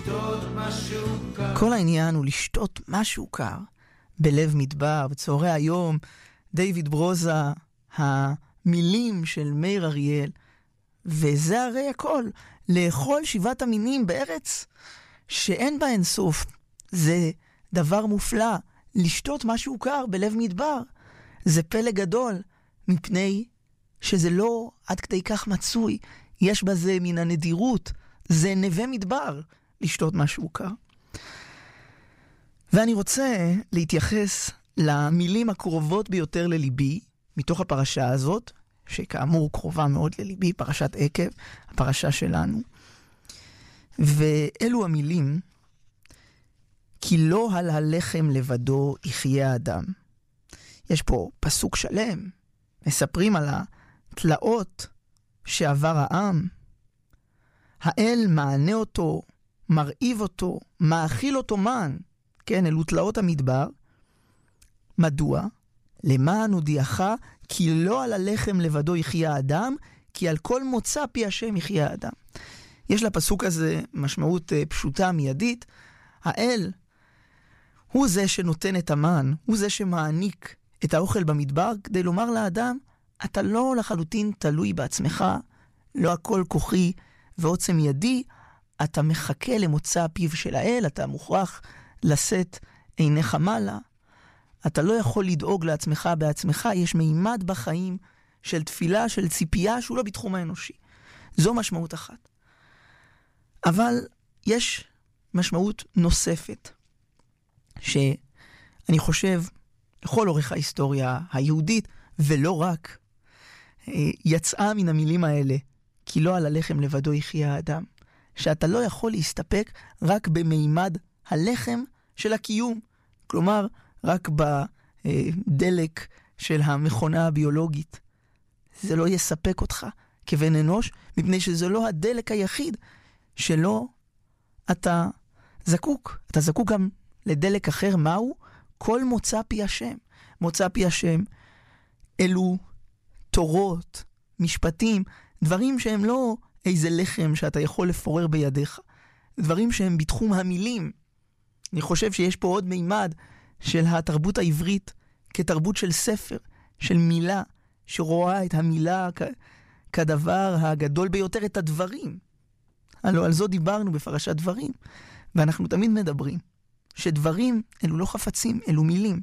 כל העניין הוא לשתות משהו קר בלב מדבר, בצהרי היום. דיוויד ברוזה, המילים של מאיר אריאל, וזה הרי הכל, לאכול 7 המינים בארץ שאין בה אינסוף. זה דבר מופלא, לשתות משהו קר בלב מדבר. זה פלא גדול, מפני שזה לא עד כדי כך מצוי. יש בזה מן הנדירות, זה נווה מדבר, לשתות משהו קר. ואני רוצה להתייחס למילים הקרובות ביותר לליבי, מתוך הפרשה הזאת, שכאמור קרובה מאוד לליבי, פרשת עקב, הפרשה שלנו. ואלו המילים, כי לא על הלחם לבדו יחיה האדם. יש פה פסוק שלם, מספרים על התלאות שעבר העם. האל מענה אותו, מרעיב אותו, מאכיל אותו מן. כן, אלו תלאות המדבר. מדוע? למען הודיעך כי לא על הלחם לבדו יחיה האדם, כי על כל מוצא פי השם יחיה האדם. יש לפסוק הזה משמעות פשוטה, מיידית. האל הוא זה שנותן את המן, הוא זה שמעניק את האוכל במדבר, כדי לומר לאדם, אתה לא לחלוטין תלוי בעצמך, לא הכל כוחי ועוצם ידי, אתה מחכה למוצא פיו של האל, אתה מוכרח לשאת עיניך מעלה, אתה לא יכול לדאוג לעצמך בעצמך, יש מימד בחיים של תפילה, של ציפייה, שהוא לא בתחום האנושי. זו משמעות אחת. אבל יש משמעות נוספת, שאני חושב, לכל אורך ההיסטוריה היהודית, ולא רק, יצאה מן המילים האלה, כי לא על הלחם לבדו יחיה האדם, שאתה לא יכול להסתפק רק במימד הלחם של הקיום, כלומר, רק בדלק של המכונה הביולוגית. זה לא יספק אותך כבן אנוש, מפני שזה לא הדלק היחיד שלו אתה זקוק. אתה זקוק גם לדלק אחר. מהו? כל מוצא פי השם. מוצא פי השם אלו תורות, משפטים, דברים שהם לא איזה לחם שאתה יכול לפורר בידיך. דברים שהם בתחום המילים. אני חושב שיש פה עוד מימד של התרבות העברית כתרבות של ספר, של מילה, שרואה את המילה כדבר הגדול ביותר, את הדברים. הלוא על זו דיברנו בפרשת דברים, ואנחנו תמיד מדברים, שדברים אלו לא חפצים, אלו מילים.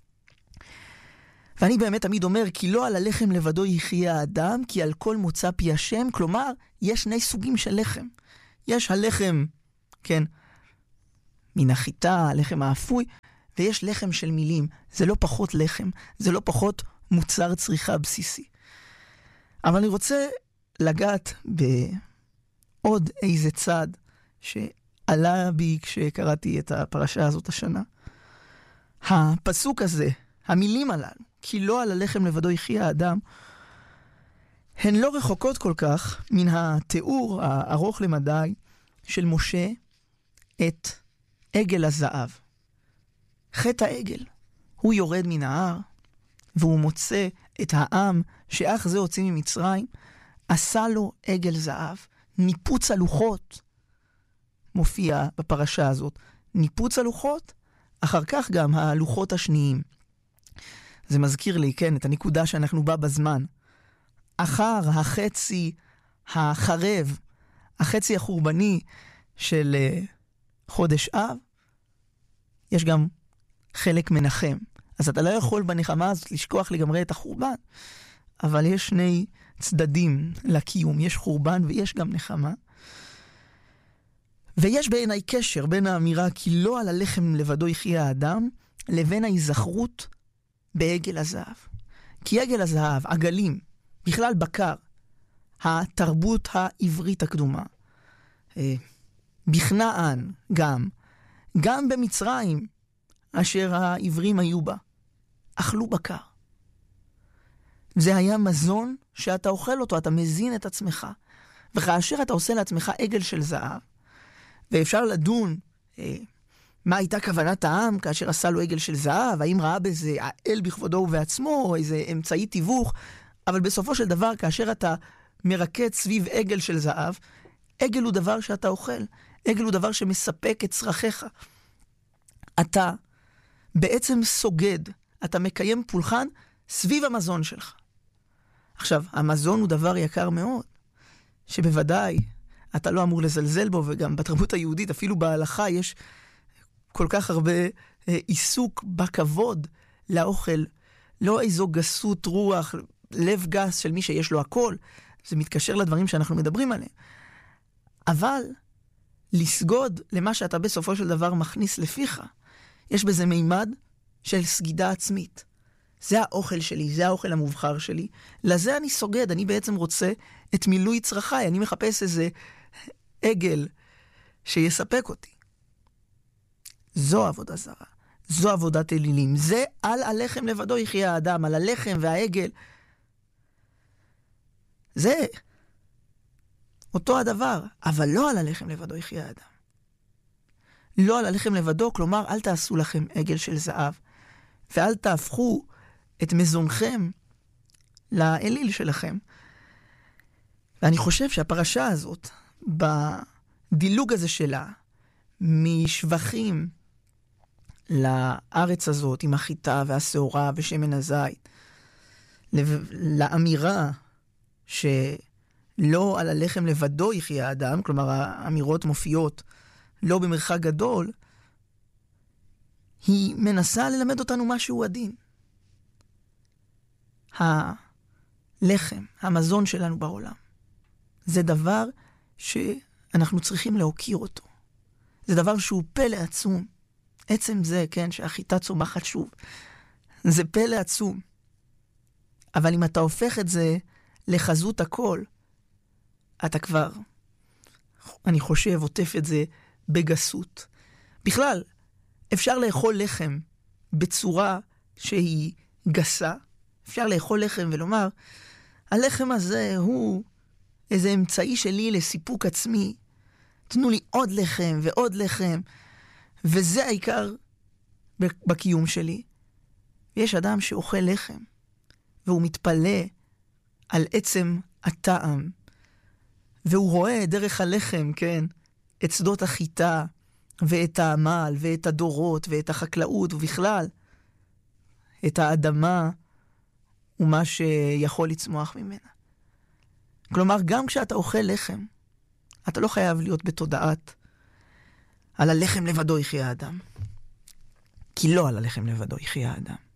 ואני באמת תמיד אומר, כי לא על הלחם לבדו יחיה האדם, כי על כל מוצא פי השם, כלומר, יש 2 סוגים של לחם. יש הלחם, כן, מן החיטה, הלחם האפוי, ויש לחם של מילים. זה לא פחות לחם, זה לא פחות מוצר צריכה בסיסי. אבל אני רוצה לגעת בעוד איזה צד שעלה בי כשקראתי את הפרשה הזאת השנה. הפסוק הזה, המילים הללו, כי לא על הלחם לבדו יחיה האדם, הן לא רחוקות כל כך מן התיאור הארוך למדי של משה את עגל הזהב. חטא העגל. הוא יורד מן ההר, והוא מוצא את העם שאך זה הוציא ממצרים, עשה לו עגל זהב. ניפוץ הלוחות מופיע בפרשה הזאת. ניפוץ הלוחות, אחר כך גם הלוחות השניים. זה מזכיר לי, כן, את הנקודה שאנחנו בה בזמן. אחר החצי החרב, החצי החורבני של חודש אב, יש גם חלק מנחם. אז אתה לא יכול בנחמה הזאת לשכוח לגמרי את החורבן, אבל יש 2 צדדים לקיום, יש חורבן ויש גם נחמה. ויש בעיניי קשר בין האמירה כי לא על הלחם לבדו יחיה האדם, לבין ההיזכרות בעגל הזהב. כי עגל הזהב, עגלים, בכלל בקר, התרבות העברית הקדומה, בכנען גם במצרים, אשר העברים היו בה, אכלו בקר. זה היה מזון שאתה אוכל אותו, אתה מזין את עצמך. וכאשר אתה עושה לעצמך עגל של זהב, ואפשר לדון מה הייתה כוונת העם כאשר עשה לו עגל של זהב, האם ראה בזה האל בכבודו ובעצמו, או איזה אמצעי תיווך, אבל בסופו של דבר, כאשר אתה מרקד סביב עגל של זהב, עגל הוא דבר שאתה אוכל. עגל הוא דבר שמספק את צרכיך. אתה בעצם סוגד, אתה מקיים פולחן סביב המזון שלך. עכשיו, המזון הוא דבר יקר מאוד, שבוודאי אתה לא אמור לזלזל בו, וגם בתרבות היהודית, אפילו בהלכה, יש כל כך הרבה עיסוק בכבוד לאוכל, לא איזו גסות רוח, לב גס של מי שיש לו הכל, זה מתקשר לדברים שאנחנו מדברים עליהם. אבל לסגוד למה שאתה בסופו של דבר מכניס לפיך, יש בזה מימד של סגידה עצמית. זה האוכל שלי, זה האוכל המובחר שלי, לזה אני סוגד, אני בעצם רוצה את מילוי צרכיי, אני מחפש איזה עגל שיספק אותי. זו עבודה זרה, זו עבודת אלילים, זה על הלחם לבדו יחיה האדם, על הלחם והעגל. זה אותו הדבר, אבל לא על הלחם לבדו יחיה האדם. לא על הלחם לבדו, כלומר, אל תעשו לכם עגל של זהב, ואל תהפכו את מזונכם לאליל שלכם. ואני חושב שהפרשה הזאת, בדילוג הזה שלה, משבחים לארץ הזאת, עם החיטה והשעורה ושמן הזית, לאמירה שלא על הלחם לבדו יחיה האדם, כלומר האמירות מופיעות לא במרחק גדול, היא מנסה ללמד אותנו משהו עדין. הלחם, המזון שלנו בעולם, זה דבר שאנחנו צריכים להוקיר אותו. זה דבר שהוא פלא עצום. עצם זה, כן, שהחיטה צומחת שוב. זה פלא עצום. אבל אם אתה הופך את זה לחזות הכל, אתה כבר, אני חושב, עוטף את זה בגסות. בכלל, אפשר לאכול לחם בצורה שהיא גסה. אפשר לאכול לחם ולומר, הלחם הזה הוא איזה אמצעי שלי לסיפוק עצמי. תנו לי עוד לחם ועוד לחם, וזה העיקר בקיום שלי. יש אדם שאוכל לחם, והוא מתפלא על עצם הטעם, והוא רואה דרך הלחם, כן, את שדות החיטה, ואת העמל, ואת הדורות, ואת החקלאות, ובכלל, את האדמה, ומה שיכול לצמוח ממנה. כלומר, גם כשאתה אוכל לחם, אתה לא חייב להיות בתודעת על הלחם לבדו יחיה האדם. כי לא על הלחם לבדו יחיה האדם.